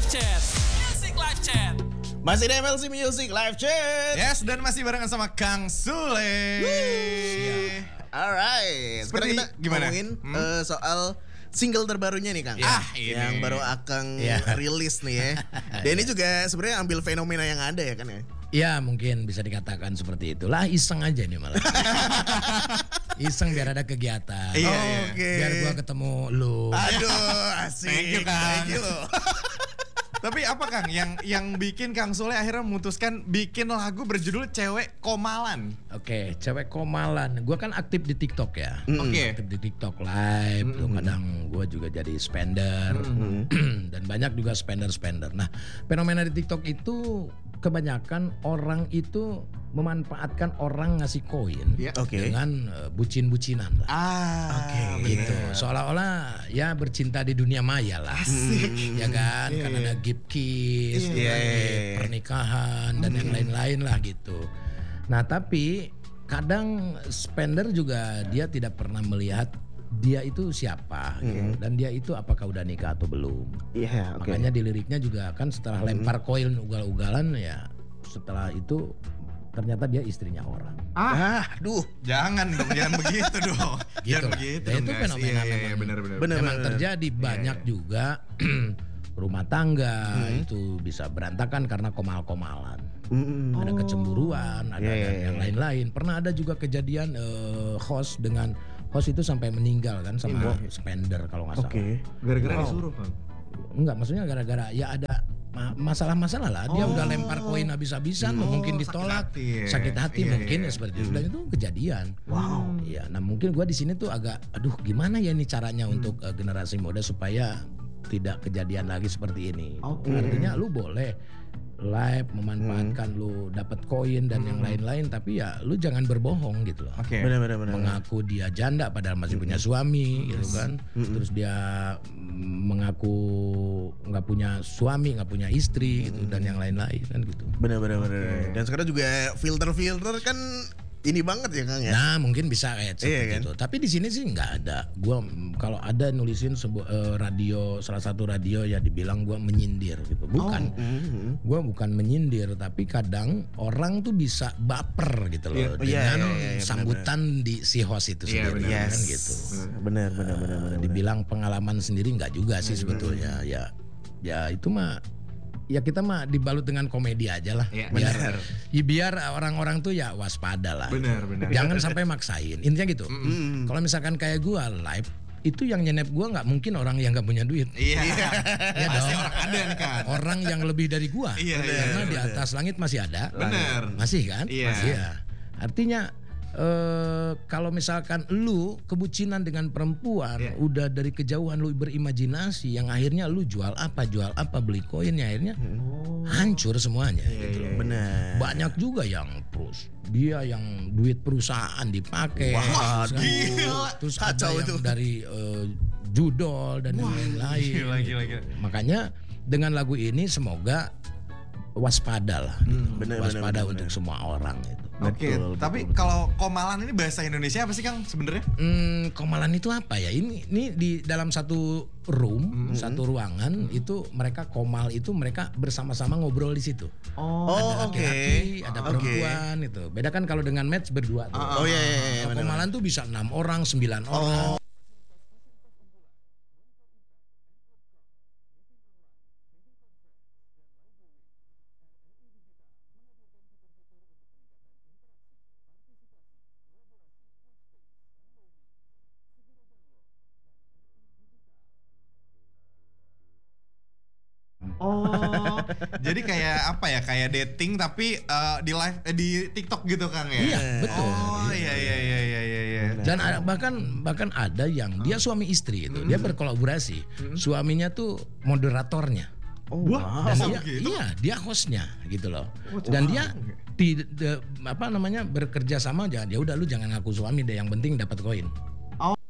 Chat. Music Live Chat. Masih di MLC Music Live Chat. Yes, dan masih barengan sama Kang Sule. Alright. Sekarang kita gimana? ngomongin soal single terbarunya nih Kang. Ini. Yang baru Akang rilis nih ya. Dan ini juga sebenarnya ambil fenomena yang ada ya kan ya. Ya mungkin bisa dikatakan seperti itulah, iseng aja nih malah. Iseng biar ada kegiatan. Oke. Biar gua ketemu lu. Aduh, asik. Thank you, Kang. Thank you. Tapi apa Kang yang bikin Kang Sule akhirnya memutuskan bikin lagu berjudul Cewek Komalan? Oke, Cewek Komalan. Gua kan aktif di TikTok ya. Oke. Aktif di TikTok live. Tuh kadang gua juga jadi spender. Dan banyak juga spender. Nah, fenomena di TikTok itu kebanyakan orang itu memanfaatkan orang ngasih koin Oke. dengan bucin-bucinan lah. Oke. Gitu. Seolah-olah ya bercinta di dunia maya lah. Ya kan? Kan ada gift kiss, gift pernikahan dan yang lain-lain lah gitu. Nah, tapi kadang spender juga dia tidak pernah melihat dia itu siapa gitu. Dan dia itu apakah udah nikah atau belum. Iya, oke. Makanya di liriknya juga kan setelah lempar koin ugal-ugalan ya, setelah itu ternyata dia istrinya orang. Aduh. Jangan dong, jangan begitu dong. Gitu Jangan lah. begitu Dan dong, itu guys. fenomena memang. Bener. Memang terjadi banyak juga rumah tangga itu bisa berantakan karena komal-komalan. Ada kecemburuan, ada yang lain-lain. Pernah ada juga kejadian host itu sampai meninggal kan sama spender kalau nggak salah. Oke. Gara-gara disuruh Kang. Enggak, maksudnya gara-gara ya ada masalah-masalah lah. Dia udah lempar koin habis-habisan, mungkin ditolak, sakit hati mungkin ya seperti itu. Dan itu kejadian. Wow. Iya, nah mungkin gua di sini tuh agak, aduh gimana ya nih caranya untuk generasi muda supaya tidak kejadian lagi seperti ini. Artinya lu boleh live memanfaatkan lu dapat koin dan yang lain-lain, tapi ya lu jangan berbohong gitu loh. Oke. Benar. Mengaku dia janda padahal masih punya suami gitu kan. Terus dia mengaku nggak punya suami, nggak punya istri gitu dan yang lain-lain kan gitu. Benar. Dan sekarang juga filter kan ini banget ya Kang ya. Nah mungkin bisa kayak seperti kan? itu. Tapi di sini sih nggak ada. Gua kalau ada nulisin sebuah radio, salah satu radio ya dibilang gua menyindir gitu. Bukan. Gua bukan menyindir, tapi kadang orang tuh bisa baper gitu loh dengan sambutan di si host itu sendiri kan gitu. Benar. Dibilang pengalaman sendiri nggak juga sih sebetulnya. Ya itu mah. Ya kita mah dibalut dengan komedi aja lah. Biar orang-orang tuh ya waspada lah. Benar. Jangan sampai maksain. Intinya gitu. Kalau misalkan kayak gua live, itu yang nyenep gua nggak mungkin orang yang nggak punya duit. Iya. Ya Pasti dong. orang ada nih kan. Orang yang lebih dari gua. Karena di atas langit masih ada. Benar. Masih kan? Iya. Masih ya. Artinya kalau misalkan lu kebucinan dengan perempuan udah dari kejauhan lu berimajinasi yang akhirnya lu jual apa beli koinnya akhirnya hancur semuanya gitu loh. Benar. Banyak juga yang dia yang duit perusahaan dipakai terus ada yang dari judol dan yang lain-lain Gila. Makanya dengan lagu ini semoga waspada lah waspada untuk semua orang itu. Oke, tapi kalau komalan ini bahasa Indonesia apa sih Kang sebenarnya? Komalan itu apa ya? Ini di dalam satu room, satu ruangan itu mereka komal itu mereka bersama-sama ngobrol di situ. Ada laki-laki, ada perempuan itu. Beda kan kalau dengan match berdua tuh. Komalan tuh bisa 6 orang, 9 orang. Jadi kayak apa ya? Kayak dating tapi di live di TikTok gitu Kang ya? Iya, betul. Iya. Dan bahkan ada yang dia suami istri itu, dia berkolaborasi. Suaminya tuh moderatornya. Dan dia hostnya gitu loh. Dan dia bekerja sama aja. Ya udah lu jangan ngaku suami deh, yang penting dapat koin.